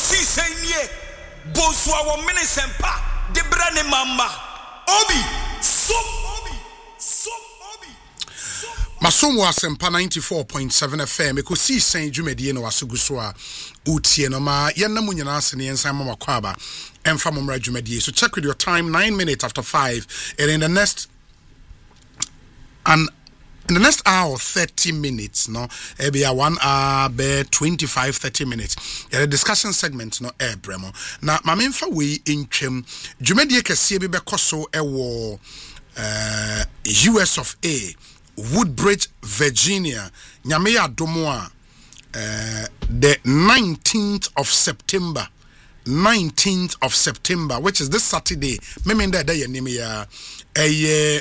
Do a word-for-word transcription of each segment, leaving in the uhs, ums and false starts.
kosi senye boswa wo minisempa de brane mama obi so obi so obi Masomo Asempa ninety-four point seven F M ekosi sen dwumedie no wasoguso a utie no ma yenam nyina ase ne yensan mama kwaba emfa momra dwumedie. So check with your time, nine minutes after five, and in the next and in the next hour thirty minutes no e be a one hour be twenty-five thirty minutes the discussion segment no e bremo na mamemfa we intwem dwumedie kese bi be koso e wo uh, U S of A, Woodbridge, Virginia. Nyame adomo a uh, the nineteenth of September, nineteenth of September, which is this Saturday. Memenda day name ya a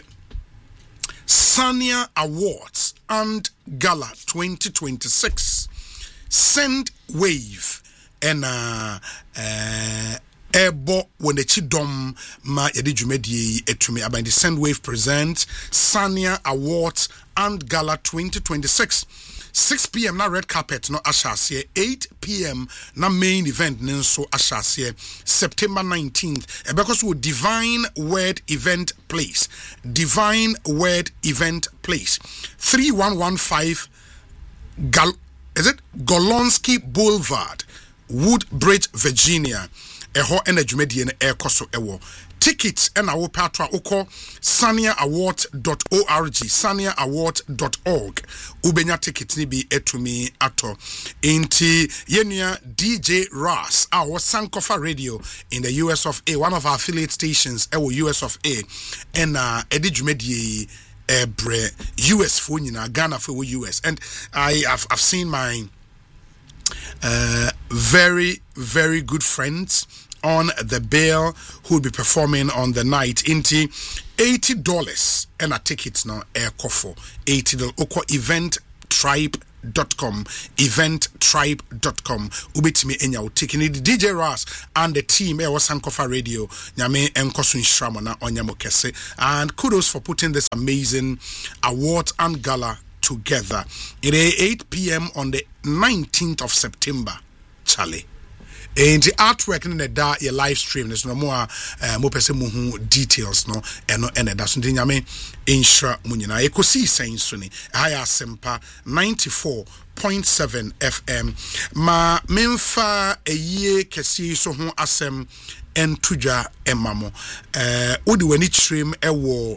Sania Awards and Gala twenty twenty-six. Send Wave and uh uh Ebo when the chidom ma yedi jumedi etumi about the Send Wave presents Sania Awards and Gala twenty twenty-six. six p.m. na red carpet no ashasiye, eight p.m. na main event nenso ashasiye, September nineteenth. Because we Divine Word Event Place. Divine Word Event Place. thirty-one fifteen Gal is it Golonsky Boulevard, Woodbridge, Virginia. Eho energy media air koso ewo. Tickets and our patra oko sania award dot org, sania award dot org. Ubenya tickets ni bi etumi ato. Inti yenya D J Ras, our Sankofa Radio in the U S of A, one of our affiliate stations, ewo U S of A, and uh edij media ebre U S for nyina Ghana for U S. And I have I've seen my uh very very good friends on the bill who will be performing on the night. Into eighty dollars and a ticket now air kofo eighty dollars oko event tribe dot com, event tribe dot com. Ubitimi enya taking the D J Ras and the team e was Sankofa Radio nyame enkoso nhramo na onyamo kese. And kudos for putting this amazing award and gala together. It is eight p.m. on the nineteenth of September. Charlie. And the artwork in the da your live stream there's no more uh, mo pese mo hu details no eno ene da so ndi nyame insha munyina ekosi sen so ni haya Asempa ninety-four point seven F M ma memfa eye kesi so ho asem entudwa emamo eh odi wani trim ewo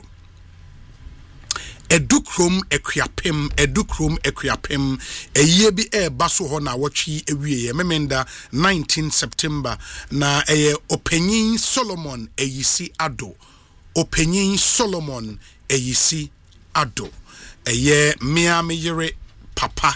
Edukrom Equiapem, Edukrom Equiapem, a year be a basso hona watchi a wee, memenda nineteenth September, na a opening Solomon a yisi ado, opening Solomon a yisi ado, a year mea meyere papa,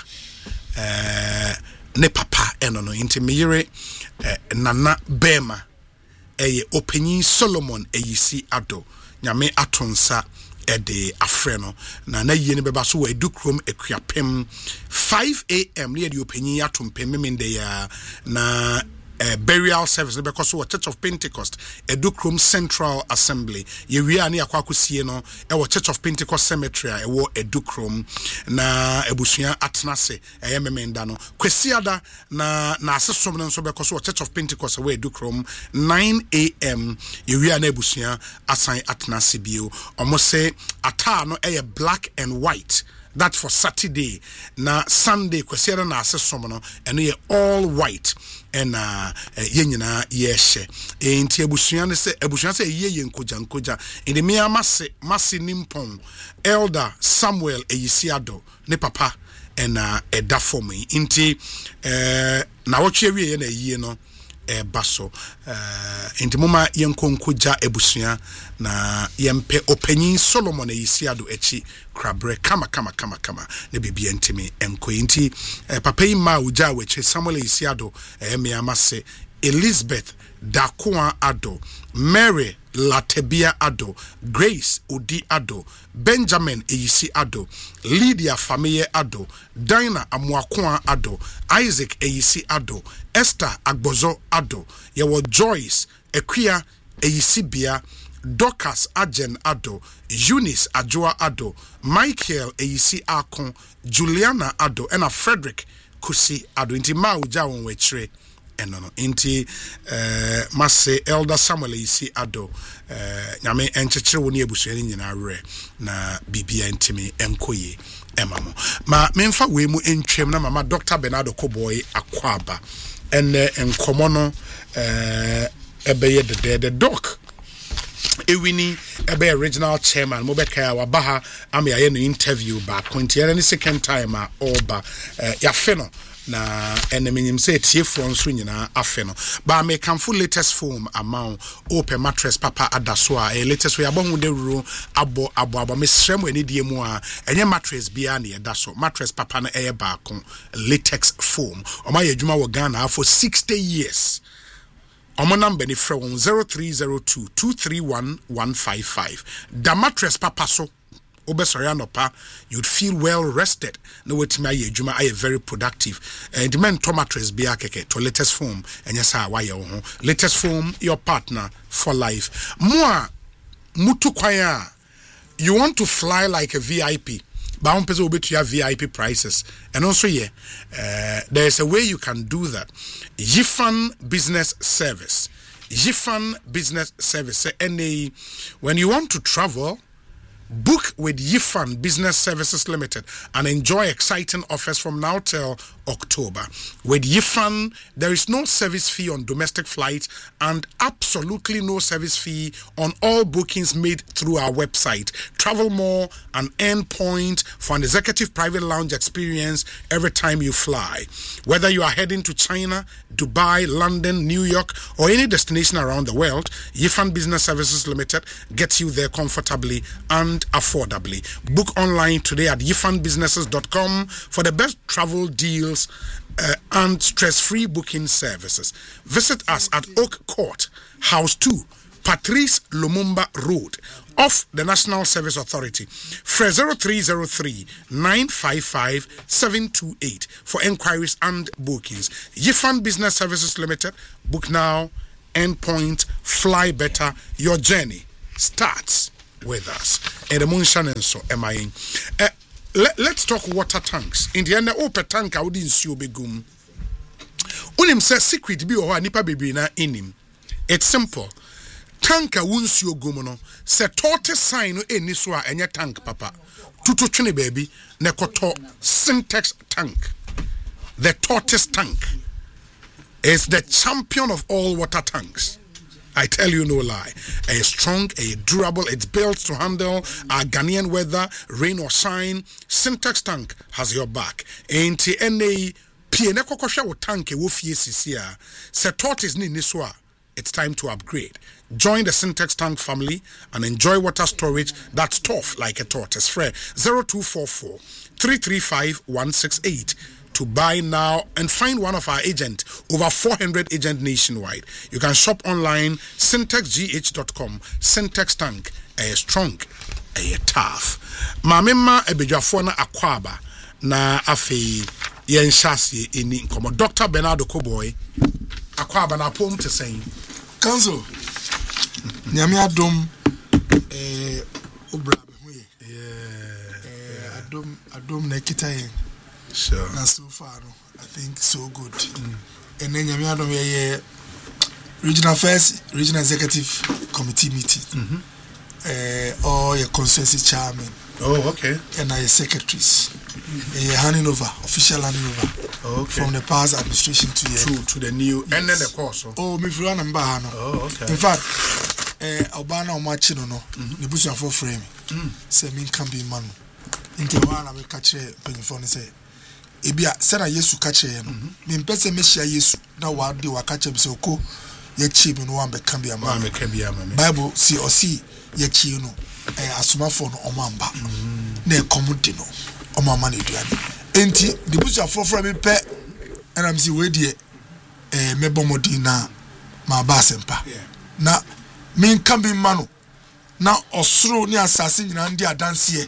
uh, ne papa, enono, into meyere nana bema, a opening Solomon a yisi ado, nyame atonsa. Ede afreno na na yie ne beba so Edukrom Equiapem five a.m. near the opening atom pemende ya na Uh, burial service because we Church of Pentecost Edukrom Central Assembly ye we ani akwa kusie no e wo Church of Pentecost Cemetery e wo Edukrom na ebusua atnase e memenda no kwesiada na na asesom no so because we Church of Pentecost we Edukrom nine a.m. ye we ani ebusua asan atnase bio omo se ata no e black and white. That for Saturday na Sunday kwesiada na asesom no eno ye all white and uh yenyina yeshe enti abusua ne se abusua se ye ye nkoja nkoja indi me amase mase nimpon elder Samuel Eyisiado ne papa and uh eda for me enti eh na wotwe wie ye na yie no e baso eh enti moma yenko nkoja abusua na yempe opanyin Solomon Eyisiado echi krabre kama kama kama kama ne bibi entimi enko enti eh, papa yi ma uja weche Samuel Eyisiado eh, me amase Elizabeth Dakoa Ado, Mary Latebia Ado, Grace Odi Ado, Benjamin Eyisi Ado, Lydia Fameye Ado, Dinah Amuakoa Ado, Isaac Eyisi Ado, Esther Agbozo Ado, Yewo Joyce Equia Eyisi Bia, Dorcas Ajen Ado, Eunice Ajoa Ado, Michael Eyisi Akon, Juliana Ado, and a Frederick Kusi Ado. Inti ma uja wonwechre eno no inti eh mase elder Samuel isi ado eh nyame enchechire wo ne abusuani nyina awre na bibia ntimi enkoye emamo ma memfa we mu entwem na mama Doctor Bernardo Koboy akwaba ene enkomo no eh ebeye de the doc Ewini ebe original chairman Mobeka wabaha ame aye no interview ba konti any second time a oba ya feno na enemenyim say tie from so nyina afeno ba me kamfo latest foam amount open mattress papa adaso a latest we abon de ru abo abo abo me srem ani die mu a enye mattress bia na yedaso mattress papa na eye ba kon latex foam o ma ye djuma wo Ghana for sixty years. Omo number ni from zero three zero two two three one one five five. The mattress papa so obesori anopa you'd feel well rested. No wait me aye adwuma aye very productive. And the men to mattress bia keke to latest foam and yes ah why ho. Latest foam your partner for life. Moi mutu kwaya you want to fly like a V I P. Bound person will be to your V I P prices. And also, yeah, uh, there's a way you can do that. Yifan Business Service. Yifan Business Service. And they, when you want to travel, book with Yifan Business Services Limited and enjoy exciting offers from now till October. With Yifan, there is no service fee on domestic flights and absolutely no service fee on all bookings made through our website. Travel more and earn points for an executive private lounge experience every time you fly. Whether you are heading to China, Dubai, London, New York, or any destination around the world, Yifan Business Services Limited gets you there comfortably and affordably. Book online today at yifan businesses dot com for the best travel deals uh, and stress-free booking services. Visit us at Oak Court, House two, Patrice Lumumba Road, off the National Service Authority. Fre zero three zero three nine five five seven two eight for enquiries and bookings. Yifan Business Services Limited. Book now, endpoint, fly better. Your journey starts with us. And the moon shining so am I in. Uh, let, let's talk water tanks. In the end, the open tank I wouldn't see begum. Unim says secret be or nipa baby na inim. It's simple. Tanka wunsi ogumono se tortoise sign no eni so a enye tank papa. Tutu twene baby ne koto Syntex tank. The tortoise tank is the champion of all water tanks. I tell you no lie. A strong, a durable, it's built to handle a Ghanaian weather, rain or shine. Syntex tank has your back. Ain't any piene kokosha wo tank e wo fie sisia. Se tortoise ni niswa. It's time to upgrade. Join the Syntex tank family and enjoy water storage that's tough like a tortoise. Fre zero two four four three three five one six eight. To buy now and find one of our agents, over four hundred agents nationwide. You can shop online, syntex g h dot com. Syntex tank, a strong, a tough. Mamema ebejafo na akwaba na afi yenshasi ini nkomo. Doctor Bernardo Koboy akwaba na pom te saying. Council. Nyame adom eh obra be yeah. Eh adom adom na kitayen. Sure. And so far, I think so good. Mm. And then you have a regional affairs, regional executive committee meeting, mm-hmm. uh, or your consensus chairman. Oh, okay. And I secretaries. Mm-hmm. A handing over, official handing over okay. from the past administration to to, to the new. Yes. And then the course. Oh, me for one mbahano. Oh, okay. In fact, uh, Obana or Machino no, the bush for frame. Say me can be man. Into one I will catch a penny phone say. Ebia sena Yesu kache no me mpese mehia Yesu na wade wakache bi se oko ye chi bi no wan be kan bi ama me kan bi ama me Bible si o si ye chi no eh asomafo no omamba na ekomudi no omama na eduane enti the bush afofra me pe na me si we die eh mebomodi na ma ba sempa na me kan bi ma no na osoro ni asase nyina ndi adanse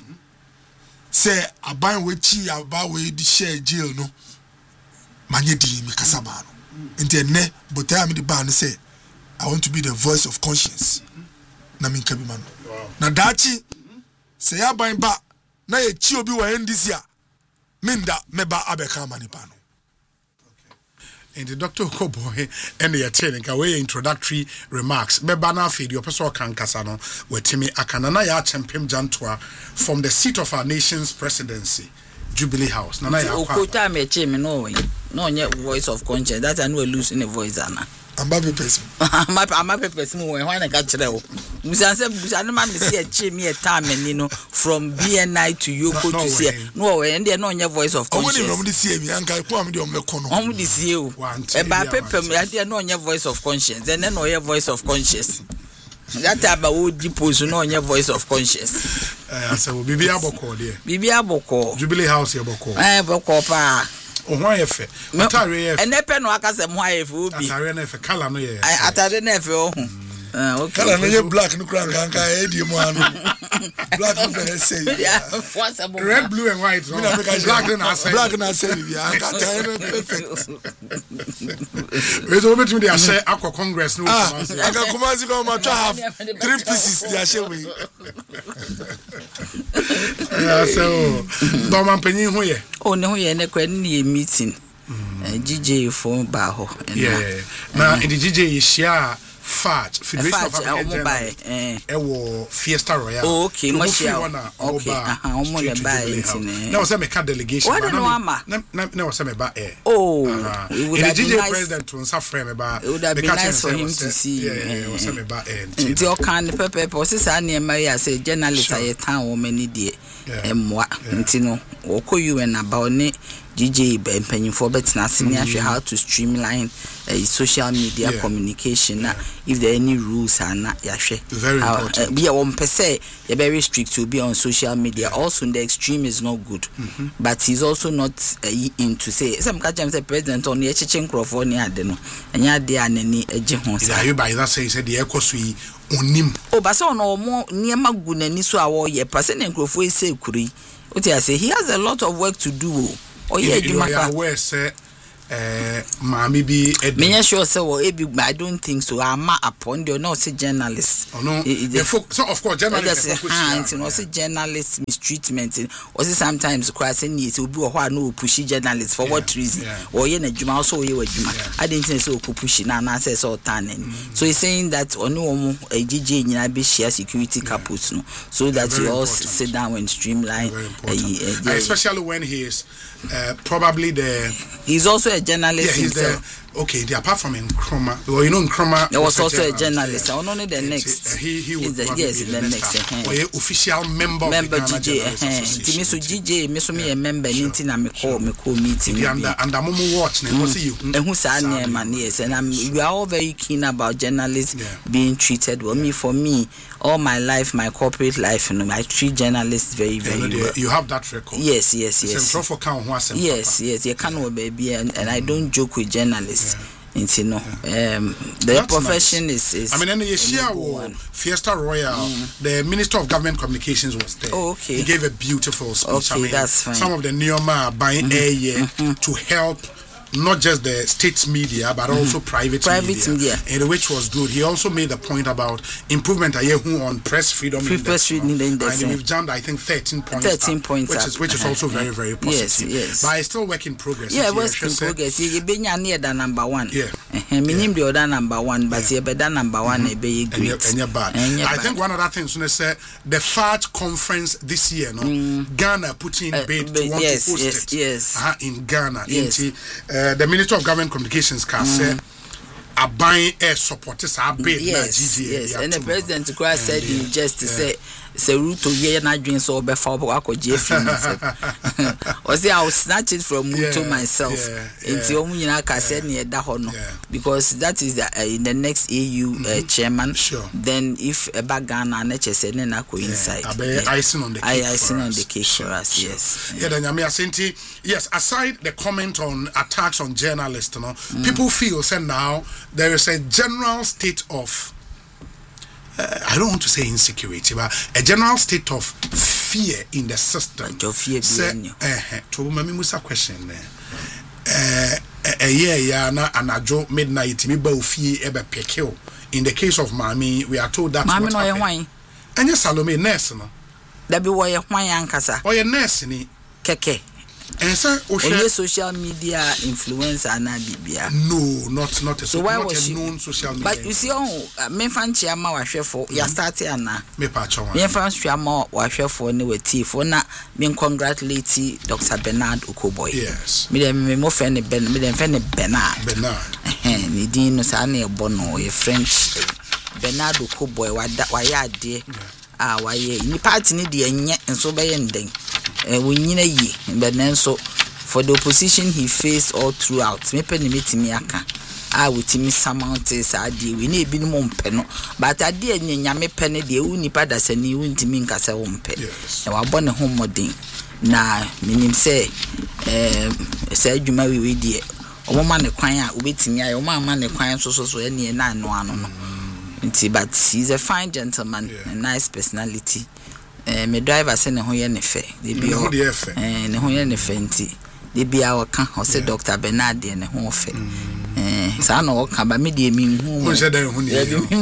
say aban we chi aba we di share jail no manye di mi kasaba no enti ne but I am the ban say I want to be the voice of conscience na min kabi man na dachi say aban ba na ye chi obi wa ndisia minda meba abeka mani pa no And the Doctor Koboy and the attending away introductory remarks. Bebana feed your person can casano where Timmy Akanana ya champion Jantua from the seat of our nation's presidency, Jubilee House. Nana ya Okota me chime no way. No yet voice of conscience. That I know losing a voice Anna. I'm baby person. I'm a person when I got you. Musanma see a chimney a time and you know from B N I to Yoko to see no way and they're not your voice of conscience. I wouldn't see me and I come on the corner. Only this you about paper, they're not your voice of conscience and then no your voice of conscience. That time I would depose no your voice of conscience. I said, Bibi Aboko, dear. Bibi Aboko, Jubilee House, Yaboko. I have a copa. Oh, why if it? And a pen workers and why if you be. I color no, I uttered a nephew. Okay, I know black no crank, I had you one. Black and say, red, blue, and white. Black and I say, black and I say, I got perfect. It's over to the Ashe Aqua Congress. No, I got Kumasi go my have three pieces. The Ashe way. So, Doman Penny, who ye? Oh, no, you're not meeting. G J for Baho. Yeah, now in the G J is share. Fat Federation of African Journalists eh ewo Fiesta Royal. Oh, okay, much okay aha omo le buy it na was make delegation na na na was me ba eh oh it would have been nice president to answer frame ba it would have been nice for him to see yeah was me ba eh nti o kan pepe po se sa na ma ya say journalist aye town wo mani die emwa nti no wo ko U N about ne G J Benpennyfo betina senior how to streamline uh, social media yeah. communication yeah. if there are any rules and yahwe very important be one per se you're very strict to be on social media yeah. also the extreme is not good mm-hmm. but he's also not uh, into say some catch say president on the chichen crofo ni ade no enya ade anani eje ho sa you by that say said the ekoso yi onim o ba say ono mo niema gu nani so awo ye person crofo ese kuri what I say he has a lot of work to do. Oh yeah, you are aware, sir. Uh, Mammy be me sure say well I don't think so. I'm not upon the no say journalists. Oh no. So of course journalists hands and also journalists mistreatment or sometimes crossing it will be or no pushy journalists for what reason or you know also you I didn't say so pushing and I say so tanning. So he's saying that on no a G J in be share security capos no so that you all sit down and streamline especially when he is uh, probably the he's also a journalist yeah, he's himself. The, okay, the, apart from Nkrumah, well, you know Nkrumah there was, was also a journalist. I don't know the next. Uh, he he would the, yes, be the, the next. next uh, or a official member. Member of the G J. Timi so G J, me so me a member. Ninti na me call me call meeting. And and I'm watch. Na see you. And who say na man yes, and I'm we are all very keen about journalists yeah. being treated well. Me for me, all my life, my corporate life, you know, I treat journalists very very yeah, no, well. You have that record. Yes, yes, yes. Yes, yes. You can't baby, and and I don't joke with journalists. Yeah. You know, um, the That's profession nice. is, is. I mean, in the year Fiesta Royal, mm. the Minister of Government Communications was there. Oh, okay. He gave a beautiful speech. Okay, I mean, that's fine. Some of the Neoma buying mm-hmm. air here mm-hmm. to help not just the state media but mm-hmm. also private, private media, media. And which was good. He also made a point about improvement on press freedom Free index. Press freedom index. And we've jumped, I think, thirteen points. Thirteen up, points, which up. is which is also very very positive. Yes, yes. But it's still work in progress. Yeah, work in progress. You be near the number one. Yeah. Minimum the other number one, but you be that number one. Mm-hmm. Be great. And you're bad. I think one of the things when I say the F A T conference this year, no, mm. Ghana putting uh, bid to want yes, to host yes, it. Yes. Uh, in Ghana. Yes. Into, uh, the Minister of Government Communications can say a buying air support is a bid. Yes, yes. And the president Kura said he just to say say Ruto ye na dream so be for ko J F or say I will snatch it from Ruto myself. Into omu nyina ka say na da ho no because that is the, uh, in the next A U uh, chairman. Sure. Then if a bag Ghana na che say na ko inside. Yeah. Icing on the cake. I icing on the cake for us. Sure. Yes. Yeah, then Yami Asenti. Yes, aside the comment on attacks on journalists, you know, mm. people feel say now there is a general state of uh, I don't want to say insecurity, but a general state of fear in the system. Fear say, uh, to mami musa question there. Uh, a year ya na anajo midnight mi ba ofie ebe pekeo. In the case of Mami, we are told that Mami no ye hwan. Anya Salome nurse no. Da bi wo ye hwan ankasa. O ye nurse ni keke. And sir, Oshé social media influencer na bibia. No, not not a so why not was a she, known social media. But you see, oh, me fan chiama wahwefo, ya start ana. Me pa chawa. Me fan chiama wahwefo ne weti fo na me congratulate Doctor Bernard Okoboy. Yes. Me dem me mo friend Ben, me dem friend Bernard. Bernard. Eh, ni din no sa na e bono e French. Bernard Okoboy wa ya ade. Ah, why ni party ni de enye enso be ye nden. Eh, we nyina yi, but nenso for the opposition he faced all throughout. Me pen metimi aka. Ah, with me samountes ade we na ebi no mpe no. But ade enya me pen de u nipa da sani u ntimi nkasa wo mpe. Na wa bɔ ne ho modern. Na minim say eh say adwuma we we de omo ma ne kwan a obetimi aye omo ama ne kwan so so so ene na anu anu no. But he's a fine gentleman, yeah. A nice personality. Eh, me driver say ne ho ye ne fe. They be ho de fe. Eh, ne ho ye ne fe nti. They be our kan o say Doctor Bernard de ne ho fe. Eh, sa na o kan ba me de mi hu. Who say dem hu ni?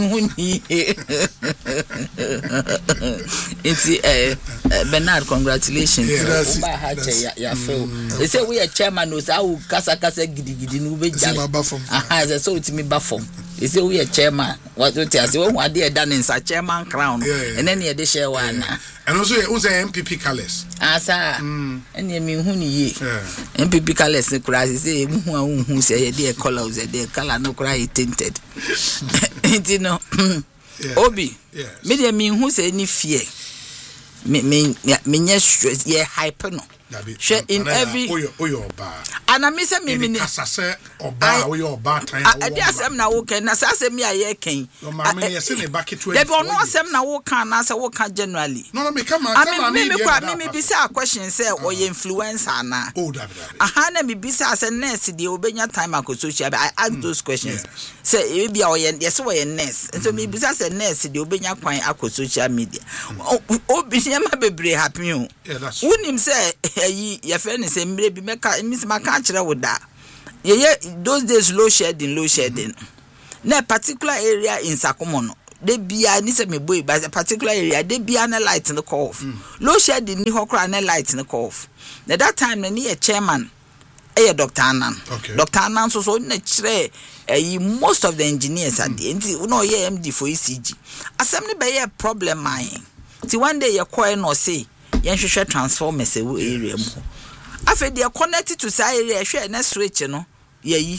It's eh Bernard, congratulations. Oba ha che ya ya fe. They say we a chairman no say how kasa kasa gidi gidi no be jale. Aha, say so it me ba form. They say we a chairman. What you say we want dey done in sa chairman crown. And then you dey share one. And also who say M P P colors. Asa. And you me hu ni ye. M P P colors ne kura say hu hu hu say dey colors dey color no kura tinted. You know. Obi. Me dey me hu say ni fear. Me me me nye ye hype no. Share in every oyo oyo oba. And I miss me me kasase oba oyo oba tan. I dey asem na wo ken na say asem me aye ken. No ma me say ne back to. Dey be ono asem na wo kan na say wo kan generally. No no me come on. I mean me me kwa me me be say a question say o ye influencer na. Oh da da. Aha na me be say as a nurse dey obenya time akọ social. I ask those questions. Say e be o ye yes wo ye nurse. So me be say as a nurse dey obenya kwan akọ social media. Obi nyama bebre happy o. Yeah, that's. Unim say yi your friend say mbre bi meka miss maka kire wo da ye ye those days low shedding low shedding na particular area in Sakomo no de bia ni say me boy ba particular area de bia na light no call off low shedding ni hokra na light no call off na that time na ni a chairman eh Doctor Anan okay. Doctor Anan so so na kire eh most of the engineers are there nti no ye M D for E C G asem ni be ye problem mine ti one day ye call no say yen hwehwe transformers e area mu afa dey connected to say area hwe na switch no yayi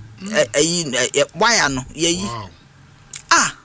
ayi wire no yayi ah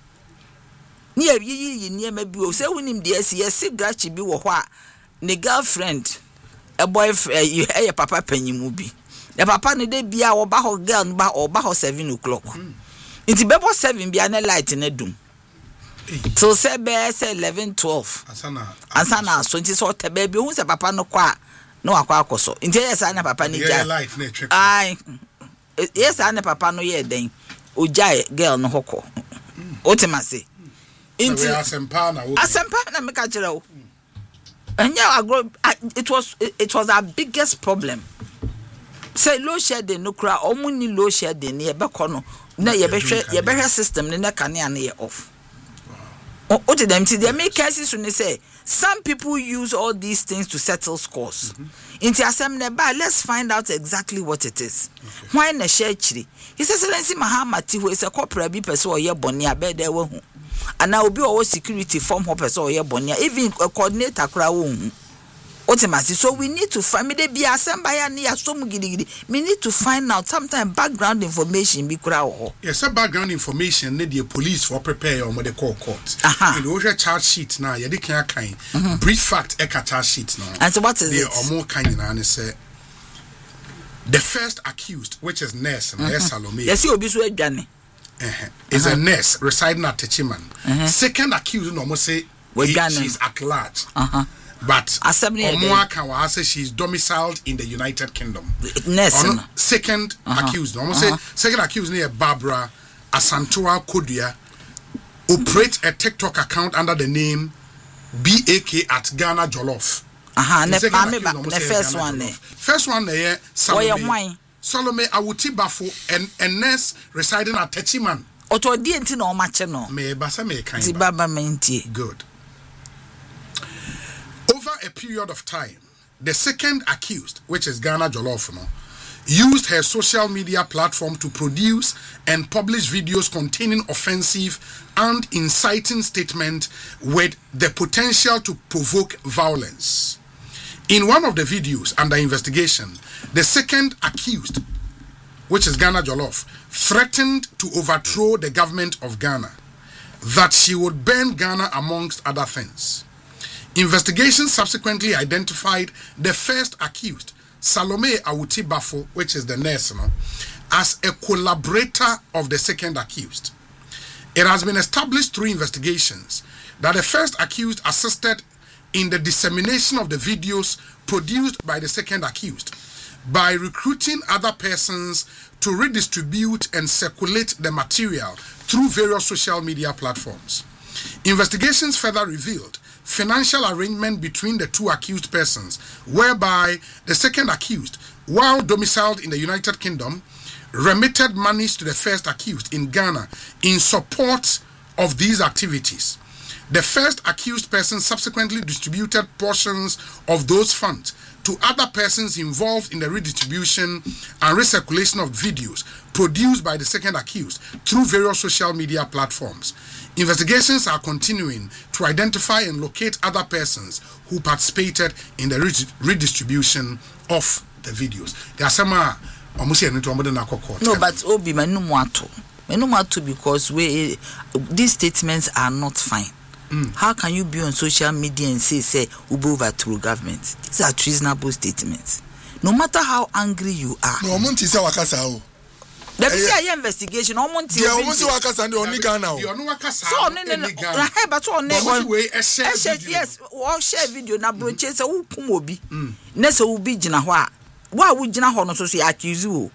ni yayi yi ni ma bi o say wonim dey see yes gachi bi wo ho a ne girlfriend a boyfriend you eh papa panyimu bi the papa ne dey bia wo ba ho girl no ba o ba ho seven o'clock nti bebo seven bia na light na dum so say be say eleven twelve asana asana so nti so te baby hu say papa no kwa no akwa akoso nti yes ana papa ni ja ai yes ana papa no ye den o ja girl no hoko otima say nti asempa na wo asempa na me ka kire wo enya agro it was it was our biggest problem say low shedding no kra omuni low shedding ye be kono na ye be hwe ye be hwe system ne na kane na ye off. Oh, what them see they make cases when they say some people use all these things to settle scores. Into assembly, let's find out exactly what it is. Okay. Why na share chiri? His Excellency Mahamati, who is a corporate be person or ye bonia bed there won. And now be our security form person or ye bonia, even a coordinator crowd. So we need to find me be assembled near some giddy. We need to find out sometimes background information be crowd. Yes, some background information need the police for prepare or what they call court. Aha. In the charge sheet now, you can't kind brief fact eka charge sheet now. And so what is they it? Are more kind and say the first accused, which is nurse and mm-hmm. Salome. Yes, you be so Johnny. Uh-huh. Is uh-huh. a nurse residing at Techiman. Uh-huh. Second accused, no more say he, she's at large. Uh-huh. But Omoaka say she's domiciled in the United Kingdom. No, second uh-huh. accused, no uh-huh. say second accused near Barbara Asantua Kodia operate a TikTok account under the name B A K at Ghana Jollof. Aha, uh-huh. ne ba the first Ghana one ne. First one there Salome. Salome Awuti Bafo and a nurse residing at Techiman. Oto di enti na o ma che no. Me ba say me kan. Ti baba mentie. Good. Over a period of time, the second accused, which is Ghana Jollof, no, used her social media platform to produce and publish videos containing offensive and inciting statements with the potential to provoke violence. In one of the videos under investigation, the second accused, which is Ghana Jollof, threatened to overthrow the government of Ghana, that she would burn Ghana amongst other things. Investigation subsequently identified the first accused, Salome Awuti Bafo, which is the nurse, no, as a collaborator of the second accused. It has been established through investigations that the first accused assisted in the dissemination of the videos produced by the second accused by recruiting other persons to redistribute and circulate the material through various social media platforms. Investigations further revealed financial arrangement between the two accused persons, whereby the second accused, while domiciled in the United Kingdom, remitted monies to the first accused in Ghana in support of these activities. The first accused person subsequently distributed portions of those funds to other persons involved in the redistribution and recirculation of videos produced by the second accused through various social media platforms. Investigations are continuing to identify and locate other persons who participated in the red- redistribution of the videos. There are some uh, almost here into no, but Obi Menumato. Menumato because we these statements are not fine. Mm. How can you be on social media and say, say, Ubo overthrow government? These are treasonable statements. No matter how angry you are. No, Monty say wakasa. Let me see your investigation. No Monty. Yeah, Monty wakasa and only Ghana. You are no wakasa. So, no, no, no. But on a share video. Yes, all share video. Na broche say who kumobi. Nese who be jina hwa. Why would jina hwa no so say accuse you?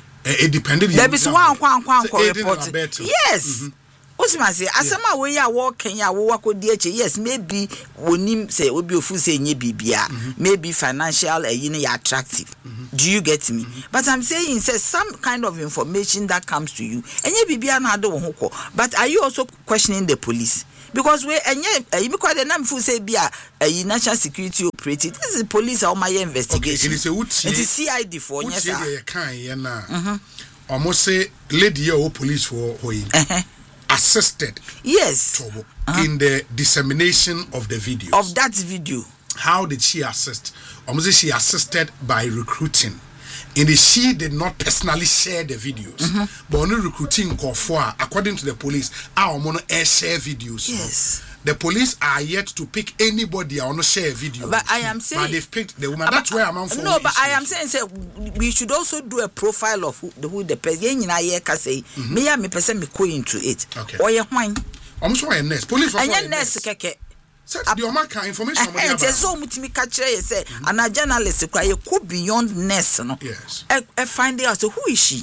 It depended. There be one, one, one, one report. Yes. Osima say asema we ya wo Kenya wo wakodi eche yes maybe wonim say obi ofu say nye bibia maybe financial uh, you know attractive. Mm-hmm. Do you get me? Mm-hmm. But I'm saying say some kind of information that comes to you enye bibia na ado wo ho. But are you also questioning the police? Because we enye uh, because the name fu say bia uh, national security operative. This is police or my investigation. Okay, it is a uti, it is C I D for yes sir. Uti kan ye na. Mhm. Almost say lady or police for hoyi. Uh-huh. Assisted yes Tobo, uh-huh. in the dissemination of the videos of that video. How did she assist? Almost she assisted by recruiting. And she did not personally share the videos, mm-hmm. but only recruiting for according to the police. Our mono air share videos. Yes. The police are yet to pick anybody on share video. But I am saying, but they've picked the woman. That's where I'm on for. No, but I am saying, say we should also do a profile of who the who the person. You know, I can say me and me person me go into it. Okay. Or you wine. Almost why a nurse. Police. And your nurse keke. Said the Omaka information. It is so much me catch you say, and a journalist cry you go beyond nurse, no. Yes. I find out so who is she?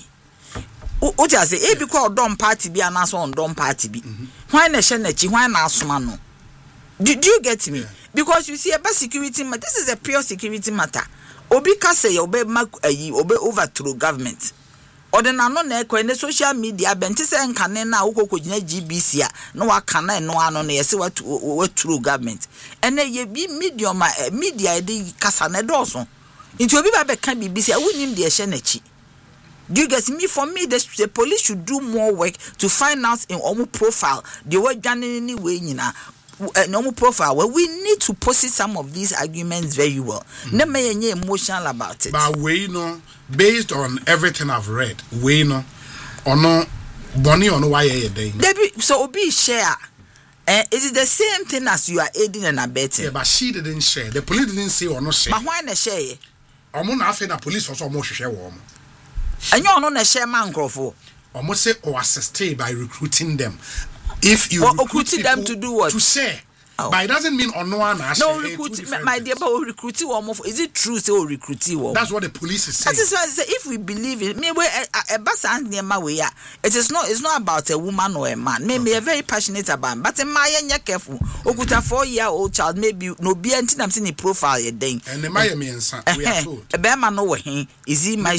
What you say? E because don party be an answer on don party be. Why na she na chi? Why na asoma no? Do, do you get me? Yeah. Because you see about security matter. This is a pure security matter. Obi ka say obe mag obe overthrow government. Or the no na ekọ in the social media benti se nkane na ukoko gina G B C a no waka na no ano na yesi what overthrow government. And ye bi medium media dey kasa na doso. Nti obi ba be kan B B C a wonim de ehye na chi. Do you get me? For me, the, the police should do more work to find out in omu profile the way Ghana anyway, you know, normal profile where we need to post some of these arguments very well. Mm-hmm. Never any emotional about it. But we know, based on everything I've read, we know, or no, Bonnie or no why a day. So be share. Uh, is it the same thing as you are aiding and abetting? Yeah, but she didn't share. The police didn't say or not share. But why not share? I'm not saying the police was almost share warm. And you're not a share man, Crawford. Almost say or assist by recruiting them. If you well, recruit recruiting them to do what? To share. Oh. But it doesn't mean on no one has no recruit, my dear, but recruiting one more. Is it true? Say oh recruiting one. That's what the police is saying. That is why I say if we believe it, maybe a basan near my way. It is not. It's not about a woman or a man. Maybe okay. a very passionate about. But in my young careful. Okuta four year old child maybe no be until I'm seeing the profile you're doing. And the Maya means we are told. A bear man know him. Is he my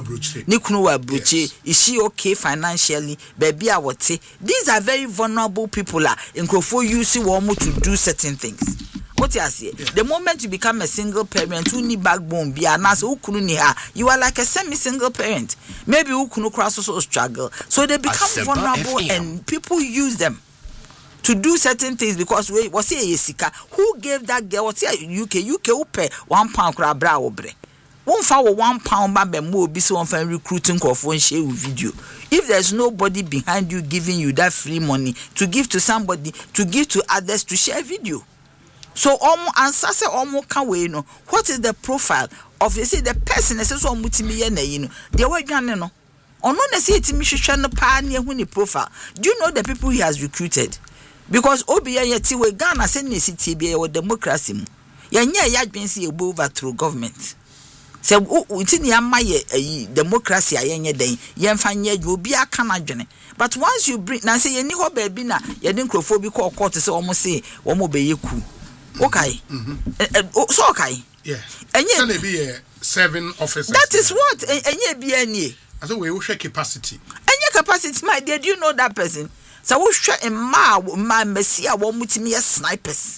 Nikunu Bruce? Is she okay financially? Baby, I would say these are very vulnerable people. In Krofo, you see one to do certain things. What you say? The moment you become a single parent, who need backbone, be an who couldn't you are like a semi-single parent. Maybe who couldn't cross also struggle. So they become vulnerable and people use them to do certain things because we was say Yesika. Who gave that girl? What's here U K? U K upe one pound crab bra obre. One for one pound bambe mo be so on recruiting of one share video. If there's nobody behind you giving you that free money to give to somebody, to give to others to share video. So omo answer say omo can we no. What is the profile of you see the person that says omo timi ye na yi no. They were dwane no. Ono na say timi hwehwe no pa na hu ni profile. Do you know the people he has recruited? Because obi ye ti we Ghana say na city be your democracy mu. Ye nya ya dwen say e over through government. Say uti ni ama ye democracy ayenye den ye mfa nya adwo obi aka na dwene. But once you bring na say ye ni ho ba bi na ye de nkrofo bi call court say omo say omo be ye ku. Okay. Mm-hmm. So okay. Yeah. And yeah, be a seven officers. That is what and yeah be any. I say we share capacity. And your capacity, my dear, do you know that person? So we share a ma ma messia one mutimi snipers.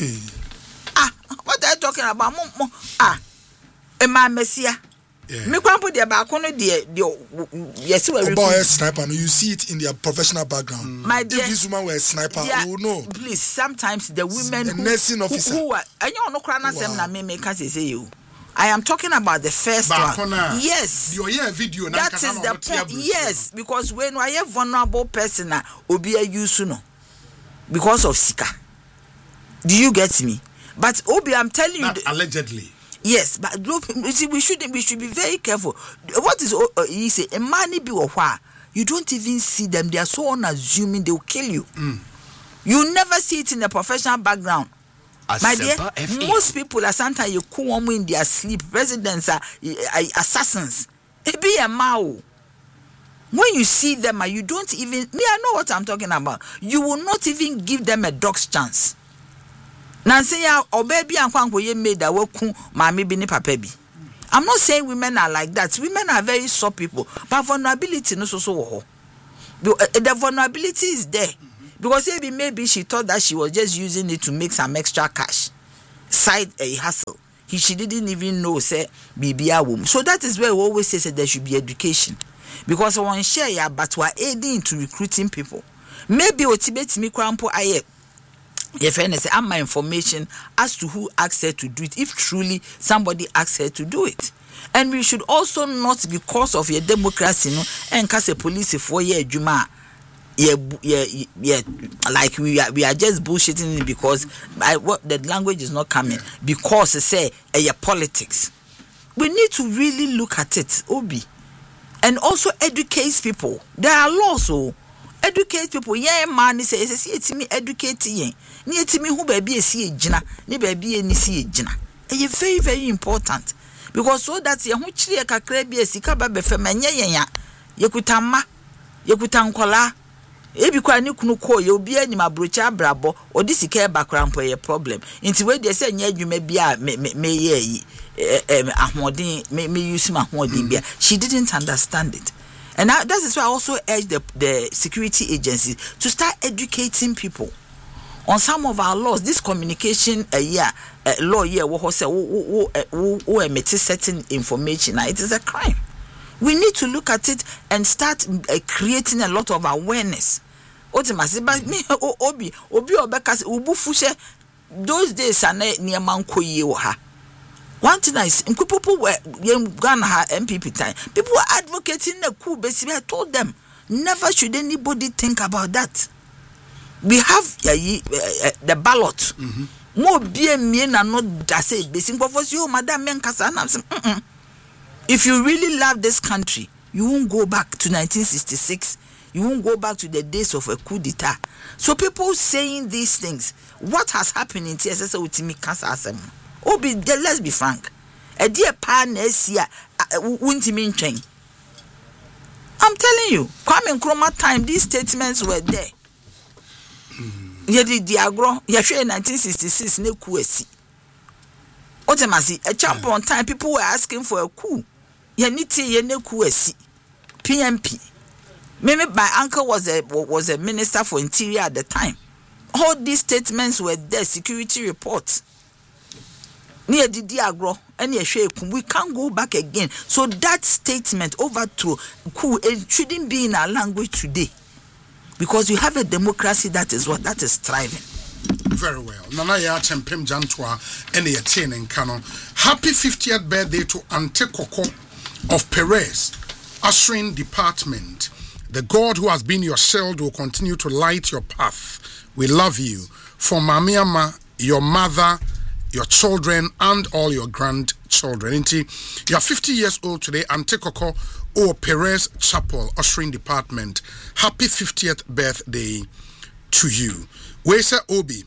Ah, what are you talking about? Ah, a ma messia. Me kwampo de ba kono de de yes we about a sniper. You see it in their professional background. Mm. My dear, if this woman were a sniper, yeah, you know. Please, sometimes the women a nursing officer who are and you no krana sem na me make us say you. I am talking about the first Back one. Yes. Your yeah video that is the point. Yes, because when I have vulnerable person obi a use no because of sika. Do you get me? But obi, I'm telling you that allegedly. Yes, but you see, we should we should be very careful. What is uh, he say? A money be or why you don't even see them. They are so unassuming. They will kill you. Mm. You never see it in the professional background. As My dear, F A. Most people are sometimes you cool in their sleep. Presidents are, are assassins. It be a mao. When you see them, you don't even. Me, I know what I'm talking about. You will not even give them a dog's chance. Nancy ya obebi ankwanko ye made that woku mami bi ni papa bi. I'm not saying women are like that. Women are very soft people, but vulnerability no so so wo. The vulnerability is there because maybe maybe she thought that she was just using it to make some extra cash, side a hustle. He she didn't even know say bibia wom. So that is where we always say, say there should be education because one share ya but we are aiding into recruiting people. Maybe otibeti mi kwampo aye. Your friend say, I'm my information as to who asked her to do it, if truly somebody asked her to do it. And we should also not, because of your democracy, no, and cast a police for your Juma, yeah, yeah, yeah, like we are, we are just bullshitting it because I, what the language is not coming because they say uh, your politics. We need to really look at it, Obi, and also educate people. There are laws, so. Educate people. Yeah, man, say, say, it's me educating. Near to me who baby see jina, ni baby any see jina. And very, very important because so that's a huge like a crabby as Sika baby femanya, Yakutama, Yakutankola. Ebi kwa ni kunu ko ye obi ani mabrocha brabo or this care background for a problem. Into where they say you may be a me me ye ahmodin me me use my ahmodin. She didn't understand it. And now, that is why I also urge the, the security agencies to start educating people on some of our laws. This communication uh, yeah, uh, law here, what say, who emit certain information, uh, it is a crime. We need to look at it and start uh, creating a lot of awareness. Ultimately, but me, obi, obi, obekas, ubu fushe. Those days are near manko yeha. One thing is, people were Ghana M P P time. People were advocating the coup. Basically, I told them, never should anybody think about that. We have uh, uh, the ballot. More be me and not that say basing for you, Madam Menkasa. If you really love this country, you won't go back to nineteen sixty-six. You won't go back to the days of a coup d'etat. So people saying these things, what has happened in T S S with me Kasa? Obi, let's be frank. A dear partners here won't mean change. I'm telling you, Kwame Nkrumah time, these statements were there. Yedi Diagro, Yashe nineteen sixty-six, ne coup esi. Otemasi, a champion time, people were asking for a coup. Yaniti ye ne coup esi. P M P. Maybe my uncle was a was a minister for interior at the time. All these statements were there, security reports. Near Didi Agro, and we can't go back again. So that statement overthrow it shouldn't be in our language today. Because you have a democracy that is what that is thriving. Very well. Nana ya chempem jantwa ene yetien en kano. Happy fiftieth birthday to Ante Koko of Perez, ushering department. The God who has been your shield will continue to light your path. We love you. For Mamiama, your mother, your children, and all your grandchildren. Inti, you are fifty years old today. Ante Koko O Perez Chapel, ushering department. Happy fiftieth birthday to you. We say Obi.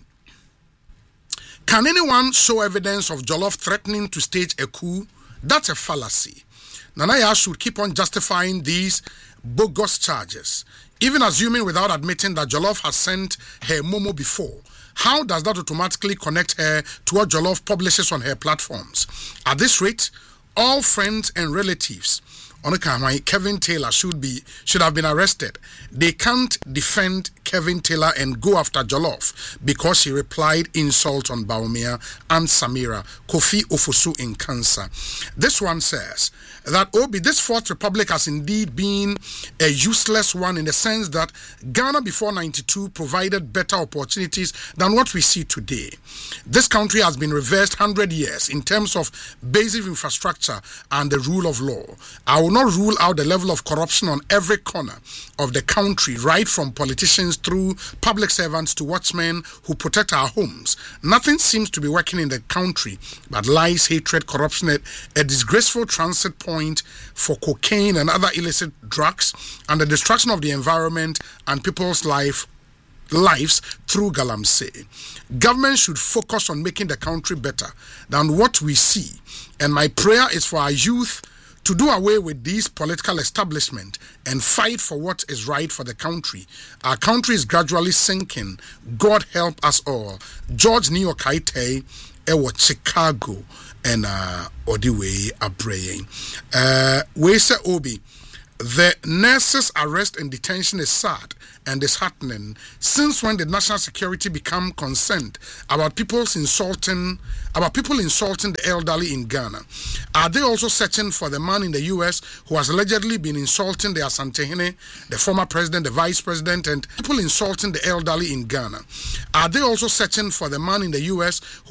Can anyone show evidence of Jollof threatening to stage a coup? That's a fallacy. Nanaya should keep on justifying these bogus charges, even assuming without admitting that Jollof has sent her Momo before. How does that automatically connect her to what Jollof publishes on her platforms? At this rate, all friends and relatives on Kevin Taylor should be should have been arrested. They can't defend Kevin Taylor and go after Jollof because she replied insult on Baumia and Samira. Kofi Ofosu in cancer. This one says that Obi, this Fourth Republic has indeed been a useless one in the sense that Ghana before ninety-two provided better opportunities than what we see today. This country has been reversed one hundred years in terms of basic infrastructure and the rule of law. I will not rule out the level of corruption on every corner of the country, right from politicians through public servants to watchmen who protect our homes. Nothing seems to be working in the country but lies, hatred, corruption, a disgraceful transit point for cocaine and other illicit drugs, and the destruction of the environment and people's life lives through Galamsey. Government should focus on making the country better than what we see, and my prayer is for our youth to do away with this political establishment and fight for what is right for the country. Our country is gradually sinking. God help us all. George Niokaite, Ewa Chicago, and uh, Odiwe Abraying. Uh, we say Obi, the nurses' arrest and detention is sad and disheartening. Since when did national security become concerned about people's insulting about people insulting the elderly in Ghana? Are they also searching for the man in the U S who has allegedly been insulting the Asantehene, the former president, the vice president, and people insulting the elderly in Ghana? Are they also searching for the man in the U S who